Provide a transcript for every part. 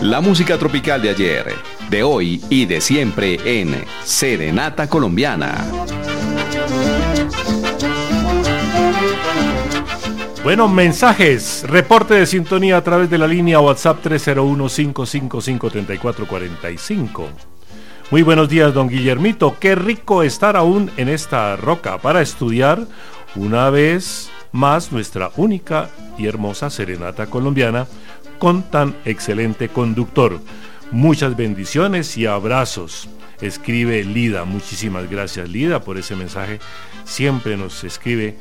La música tropical de ayer, de hoy y de siempre en Serenata Colombiana. Bueno, mensajes, reporte de sintonía a través de la línea WhatsApp 301-555-3445. Muy buenos días, don Guillermito. Qué rico estar aún en esta roca para estudiar una vez más nuestra única y hermosa serenata colombiana con tan excelente conductor. Muchas bendiciones y abrazos. Escribe Lida. Muchísimas gracias, Lida, por ese mensaje. Siempre nos escribe,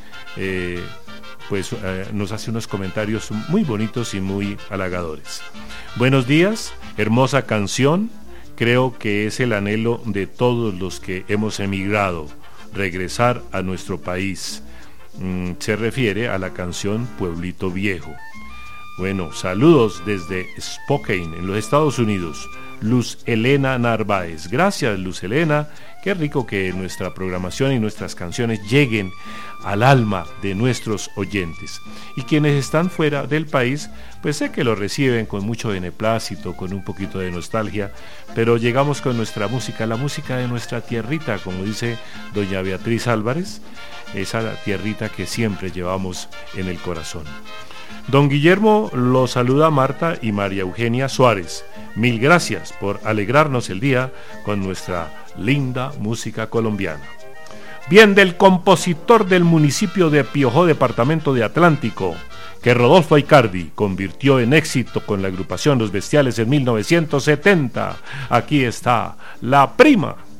nos hace unos comentarios muy bonitos y muy halagadores. Buenos días, hermosa canción. Creo que es el anhelo de todos los que hemos emigrado, regresar a nuestro país. Se refiere a la canción Pueblito Viejo. Bueno, saludos desde Spokane, en los Estados Unidos. Luz Elena Narváez. Gracias, Luz Elena. Qué rico que nuestra programación y nuestras canciones lleguen al alma de nuestros oyentes. Y quienes están fuera del país, pues sé que lo reciben con mucho beneplácito, con un poquito de nostalgia, pero llegamos con nuestra música, la música de nuestra tierrita, como dice doña Beatriz Álvarez, esa tierrita que siempre llevamos en el corazón. Don Guillermo lo saluda Marta y María Eugenia Suárez. Mil gracias por alegrarnos el día con nuestra linda música colombiana. Bien, del compositor del municipio de Piojó, departamento de Atlántico, que Rodolfo Aicardi convirtió en éxito con la agrupación Los Bestiales en 1970. Aquí está La Prima.